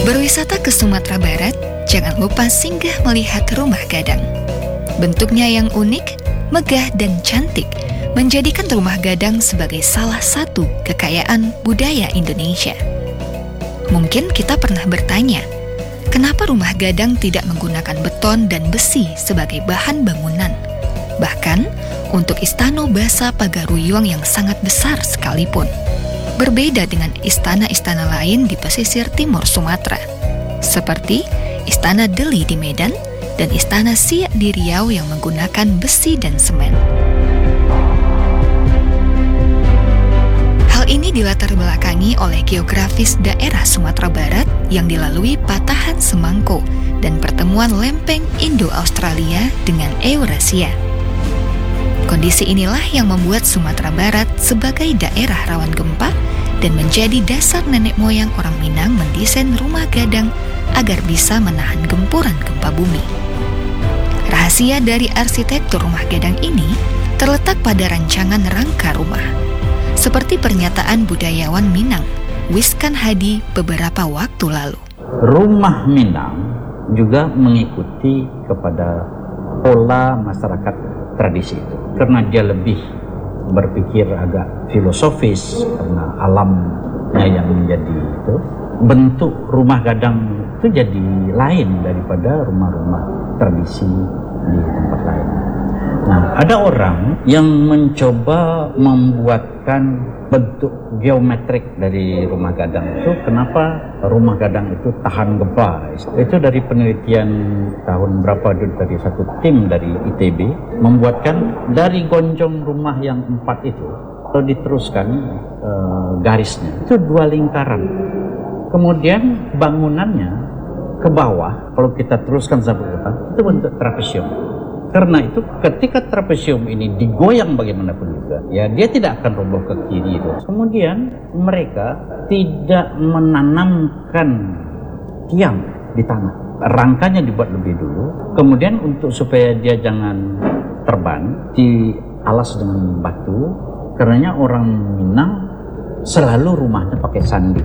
Berwisata ke Sumatera Barat, jangan lupa singgah melihat rumah gadang. Bentuknya yang unik, megah dan cantik menjadikan rumah gadang sebagai salah satu kekayaan budaya Indonesia. Mungkin kita pernah bertanya, kenapa rumah gadang tidak menggunakan beton dan besi sebagai bahan bangunan? Bahkan untuk Istana Basa Pagaruyung yang sangat besar sekalipun. Berbeda dengan istana-istana lain di pesisir timur Sumatera, seperti Istana Deli di Medan dan Istana Siak di Riau yang menggunakan besi dan semen. Hal ini dilatar belakangi oleh geografis daerah Sumatera Barat yang dilalui patahan Semangko dan pertemuan lempeng Indo-Australia dengan Eurasia. Kondisi inilah yang membuat Sumatera Barat sebagai daerah rawan gempa dan menjadi dasar nenek moyang orang Minang mendesain rumah gadang agar bisa menahan gempuran gempa bumi. Rahasia dari arsitektur rumah gadang ini terletak pada rancangan rangka rumah. Seperti pernyataan budayawan Minang, Wiskan Hadi beberapa waktu lalu. Rumah Minang juga mengikuti kepada pola masyarakat tradisi itu. Karena dia lebih berpikir agak filosofis, karena alamnya yang menjadi itu, bentuk rumah gadang itu jadi lain daripada rumah-rumah tradisi di tempat lain. Nah, ada orang yang mencoba membuatkan bentuk geometrik dari rumah gadang itu. Kenapa rumah gadang itu tahan gempa? Itu dari penelitian tahun berapa dari satu tim dari ITB membuatkan dari gonjong rumah yang 4 itu, kalau diteruskan garisnya itu 2 lingkaran. Kemudian bangunannya ke bawah, kalau kita teruskan sampai ke atas, itu bentuk trapesium. Karena itu ketika trapesium ini digoyang bagaimanapun juga, ya dia tidak akan roboh ke kiri itu. Kemudian mereka tidak menanamkan tiang di tanah. Rangkanya dibuat lebih dulu. Kemudian untuk supaya dia jangan terbang, dialas dengan batu. Karenanya orang Minang selalu rumahnya pakai sandi.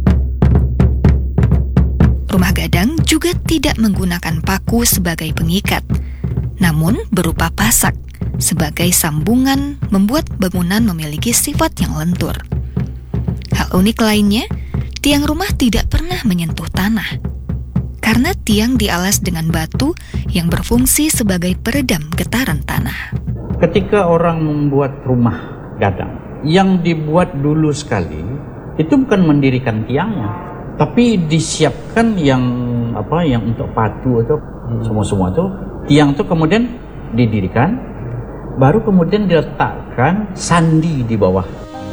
Rumah gadang juga tidak menggunakan paku sebagai pengikat, namun berupa pasak sebagai sambungan membuat bangunan memiliki sifat yang lentur. Hal unik lainnya, tiang rumah tidak pernah menyentuh tanah, karena tiang dialas dengan batu yang berfungsi sebagai peredam getaran tanah. Ketika orang membuat rumah gadang, yang dibuat dulu sekali, itu bukan mendirikan tiangnya, tapi disiapkan yang untuk patu atau semua itu. Tiang itu kemudian didirikan, baru kemudian diletakkan sandi di bawah.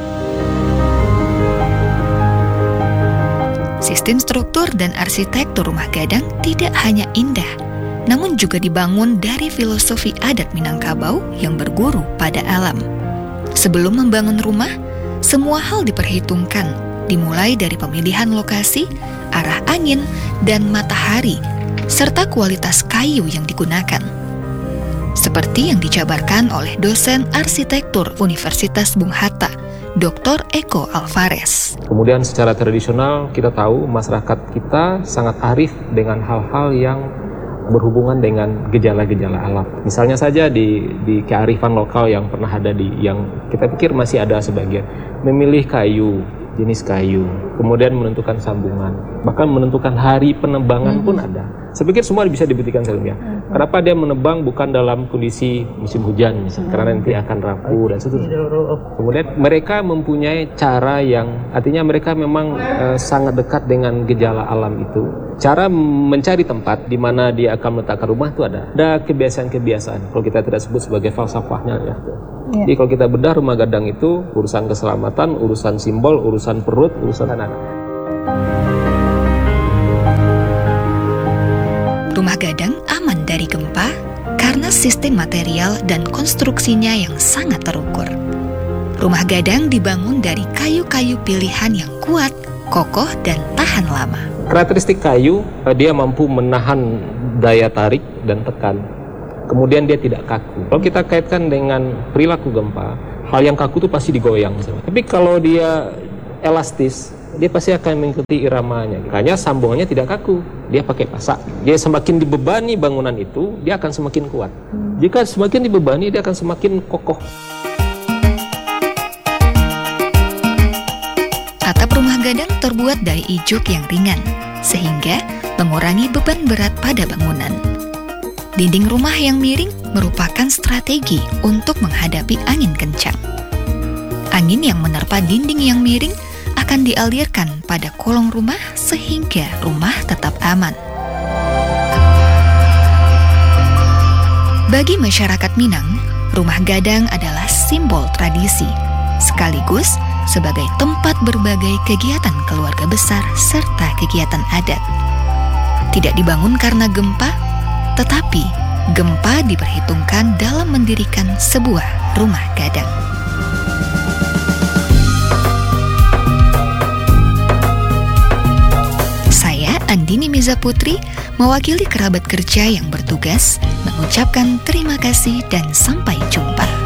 Sistem struktur dan arsitektur rumah gadang tidak hanya indah, namun juga dibangun dari filosofi adat Minangkabau yang berguru pada alam. Sebelum membangun rumah, semua hal diperhitungkan, dimulai dari pemilihan lokasi, arah angin, dan matahari, serta kualitas kayu yang digunakan. Seperti yang dijabarkan oleh dosen arsitektur Universitas Bung Hatta, Dr. Eko Alvarez. Kemudian secara tradisional kita tahu masyarakat kita sangat arif dengan hal-hal yang berhubungan dengan gejala-gejala alam. Misalnya saja di kearifan lokal yang pernah ada yang kita pikir masih ada sebagian, memilih kayu, jenis kayu, kemudian menentukan sambungan, bahkan menentukan hari penebangan pun ada. Saya pikir semua bisa dibuktikan sebelumnya. Kenapa dia menebang bukan dalam kondisi musim hujan misalnya, karena nanti akan rapuh dan seterusnya. Kemudian mereka mempunyai cara yang artinya mereka memang sangat dekat dengan gejala alam itu. Cara mencari tempat di mana dia akan meletakkan rumah itu ada kebiasaan-kebiasaan. Kalau kita tidak sebut sebagai falsafahnya ya. Jadi kalau kita bedah rumah gadang itu urusan keselamatan, urusan simbol, urusan perut, urusan anak. Rumah gadang aman dari gempa karena sistem material dan konstruksinya yang sangat terukur. Rumah gadang dibangun dari kayu-kayu pilihan yang kuat, kokoh, dan tahan lama. Karakteristik kayu, dia mampu menahan daya tarik dan tekan. Kemudian dia tidak kaku. Kalau kita kaitkan dengan perilaku gempa, hal yang kaku itu pasti digoyang. Tapi kalau dia elastis, dia pasti akan mengikuti iramanya. Makanya sambungannya tidak kaku, dia pakai pasak. Dia semakin dibebani bangunan itu, dia akan semakin kuat. Jika semakin dibebani, dia akan semakin kokoh. Atap rumah gadang terbuat dari ijuk yang ringan, sehingga mengurangi beban berat pada bangunan. Dinding rumah yang miring merupakan strategi untuk menghadapi angin kencang. Angin yang menerpa dinding yang miring akan dialirkan pada kolong rumah sehingga rumah tetap aman. Bagi masyarakat Minang, rumah gadang adalah simbol tradisi, sekaligus sebagai tempat berbagai kegiatan keluarga besar serta kegiatan adat. Tidak dibangun karena gempa, tetapi gempa diperhitungkan dalam mendirikan sebuah rumah gadang. Saya, Andini Miza Putri, mewakili kerabat kerja yang bertugas, mengucapkan terima kasih dan sampai jumpa.